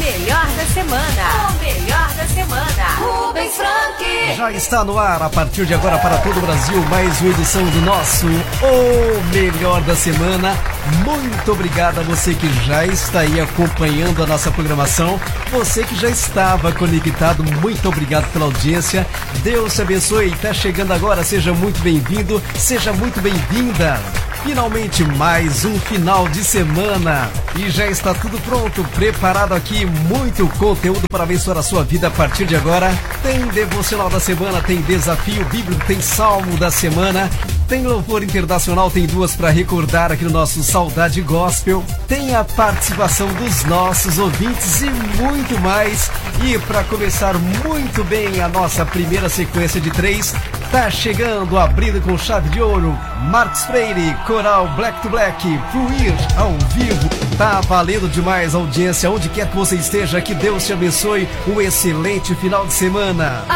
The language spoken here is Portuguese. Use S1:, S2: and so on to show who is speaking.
S1: melhor da semana. O melhor da semana. Rubens Frank.
S2: Já está no ar, a partir de agora para todo o Brasil, mais uma edição do nosso O Melhor da Semana. Muito obrigado a você que já está aí acompanhando a nossa programação. Você que já estava conectado, muito obrigado pela audiência. Deus te abençoe. Está chegando agora, seja muito bem-vindo, seja muito bem-vinda. Finalmente mais um final de semana e já está tudo pronto, preparado aqui, muito conteúdo para abençoar a sua vida a partir de agora. Tem devocional da semana, tem desafio bíblico, tem salmo da semana, tem louvor internacional, tem duas para recordar aqui no nosso Saudade Gospel, tem a participação dos nossos ouvintes e muito mais. E para começar muito bem a nossa primeira sequência de 3, tá chegando, abrindo com chave de ouro, Marcos Freire, Coral Black to Black, Fluir ao vivo. Tá valendo demais a audiência, onde quer que você esteja, que Deus te abençoe, um excelente final de semana.